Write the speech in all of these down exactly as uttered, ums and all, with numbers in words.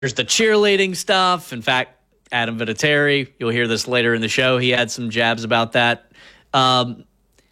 There's the cheerleading stuff. In fact, Adam Vinatieri, you'll hear this later in the show, he had some jabs about that. Um,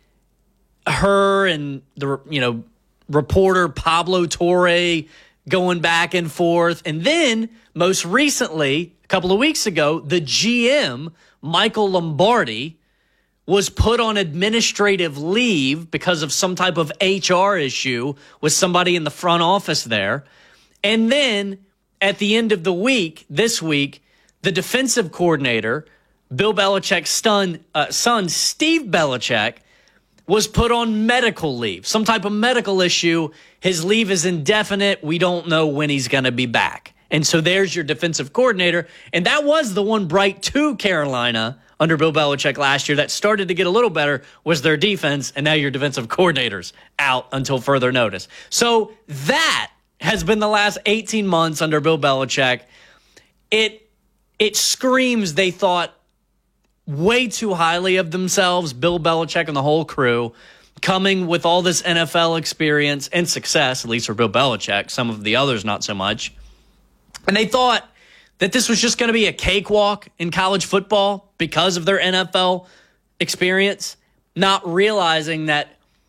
her and the, you know, reporter Pablo Torre going back and forth. And then most recently, a couple of weeks ago, the G M, Michael Lombardi, was put on administrative leave because of some type of H R issue with somebody in the front office there. And then at the end of the week, this week, the defensive coordinator, Bill Belichick's son, uh, son, Steve Belichick, was put on medical leave, some type of medical issue. His leave is indefinite. We don't know when he's going to be back. And so there's your defensive coordinator. And that was the one bright to Carolina under Bill Belichick last year that started to get a little better was their defense. And now your defensive coordinator's out until further notice. So that has been the last eighteen months under Bill Belichick. It, it screams they thought way too highly of themselves, Bill Belichick and the whole crew, coming with all this N F L experience and success, at least for Bill Belichick, some of the others not so much. And they thought that this was just going to be a cakewalk in college football because of their N F L experience, not realizing that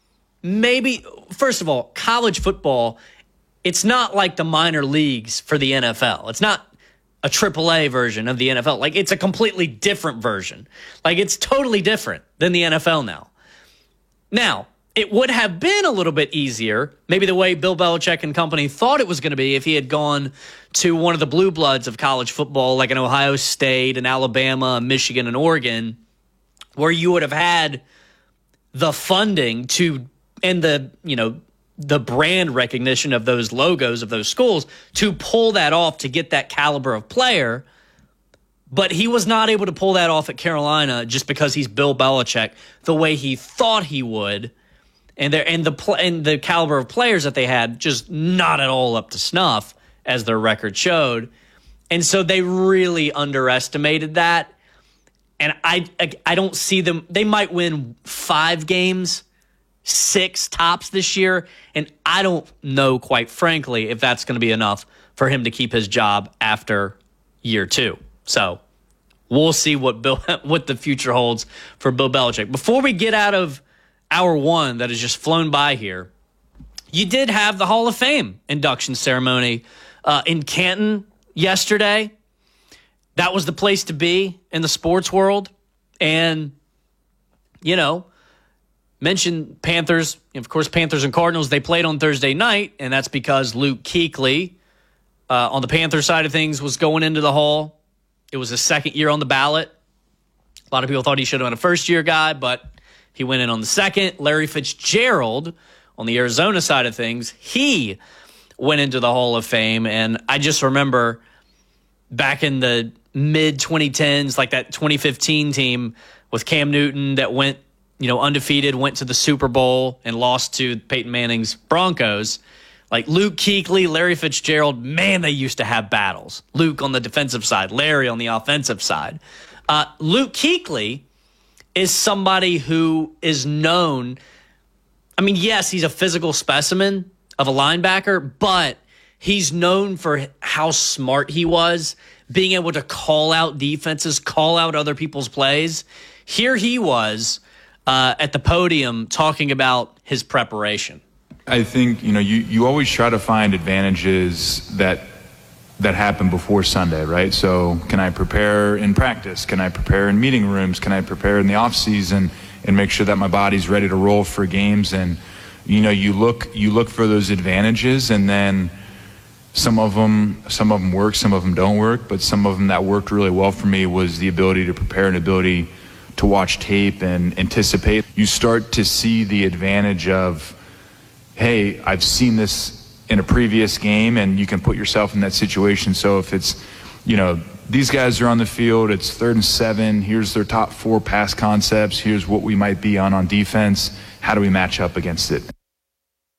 maybe, first of all, college football, it's not like the minor leagues for the N F L. It's not a triple A version of the N F L. Like, it's a completely different version. Like, it's totally different than the N F L now. Now, it would have been a little bit easier, maybe the way Bill Belichick and company thought it was going to be if he had gone to one of the blue bloods of college football, like an Ohio State and Alabama and Michigan and Oregon, where you would have had the funding to, and the, you know, the brand recognition of those logos of those schools to pull that off to get that caliber of player. But he was not able to pull that off at Carolina just because he's Bill Belichick the way he thought he would. And there and the pl- and the caliber of players that they had just not at all up to snuff as their record showed. And so they really underestimated that. And I, I, I don't see them. They might win five games, six tops this year. And I don't know, quite frankly, if that's going to be enough for him to keep his job after year two. So we'll see what Bill, what the future holds for Bill Belichick. Before we get out of hour one that has just flown by here, you did have the Hall of Fame induction ceremony uh, in Canton yesterday. That was the place to be in the sports world. And, you know, mentioned Panthers. Of course, Panthers and Cardinals, they played on Thursday night, and that's because Luke Kuechly uh, on the Panther side of things was going into the Hall. It was his second year on the ballot. A lot of people thought he should have been a first-year guy, but he went in on the second. Larry Fitzgerald on the Arizona side of things, he went into the Hall of Fame. And I just remember back in the mid twenty tens, like that twenty fifteen team with Cam Newton that went, you know, undefeated, went to the Super Bowl and lost to Peyton Manning's Broncos. Like Luke Kuechly, Larry Fitzgerald, man, they used to have battles. Luke on the defensive side, Larry on the offensive side. Uh, Luke Kuechly is somebody who is known. I mean, yes, he's a physical specimen of a linebacker, but he's known for how smart he was, being able to call out defenses, call out other people's plays. Here he was uh, at the podium talking about his preparation. I think, you know, you, you always try to find advantages that that happen before Sunday, right? So can I prepare in practice? Can I prepare in meeting rooms? Can I prepare in the off season and make sure that my body's ready to roll for games? And, you know, you look you look for those advantages, and then some of them some of them work, some of them don't work, but some of them that worked really well for me was the ability to prepare and ability to watch tape and anticipate. You start to see the advantage of, hey, I've seen this in a previous game, and you can put yourself in that situation. So if it's, you know, these guys are on the field, it's third and seven, here's their top four pass concepts, here's what we might be on on defense, how do we match up against it?